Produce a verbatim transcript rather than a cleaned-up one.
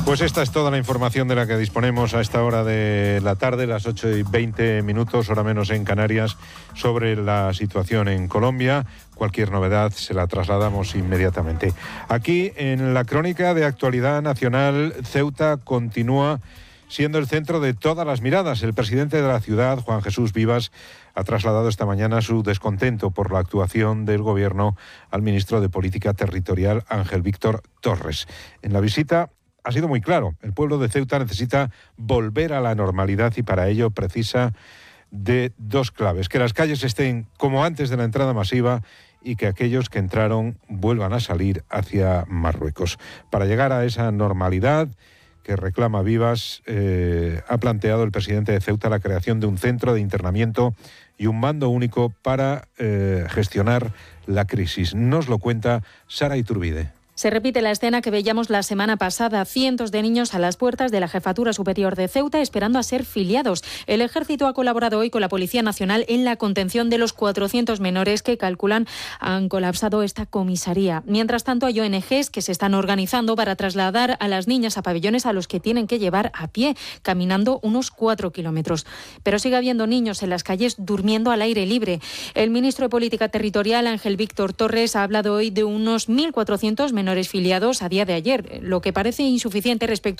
Pues esta es toda la información de la que disponemos a esta hora de la tarde, las ocho y veinte minutos, hora menos en Canarias, sobre la situación en Colombia. Cualquier novedad se la trasladamos inmediatamente. Aquí, en la crónica de actualidad nacional, Ceuta continúa siendo el centro de todas las miradas. El presidente de la ciudad, Juan Jesús Vivas, ha trasladado esta mañana su descontento por la actuación del gobierno al ministro de Política Territorial, Ángel Víctor Torres. En la visita ha sido muy claro: el pueblo de Ceuta necesita volver a la normalidad y para ello precisa de dos claves: que las calles estén como antes de la entrada masiva y que aquellos que entraron vuelvan a salir hacia Marruecos. Para llegar a esa normalidad que reclama Vivas, eh, ha planteado el presidente de Ceuta la creación de un centro de internamiento y un mando único para eh, gestionar la crisis. Nos lo cuenta Sara Iturbide. Se repite la escena que veíamos la semana pasada: cientos de niños a las puertas de la Jefatura Superior de Ceuta esperando a ser filiados. El Ejército ha colaborado hoy con la Policía Nacional en la contención de los cuatrocientos menores que calculan han colapsado esta comisaría. Mientras tanto, hay O N Ges que se están organizando para trasladar a las niñas a pabellones a los que tienen que llevar a pie, caminando unos cuatro kilómetros. Pero sigue habiendo niños en las calles durmiendo al aire libre. El ministro de Política Territorial, Ángel Víctor Torres, ha hablado hoy de unos mil cuatrocientos menores filiados a día de ayer, lo que parece insuficiente respecto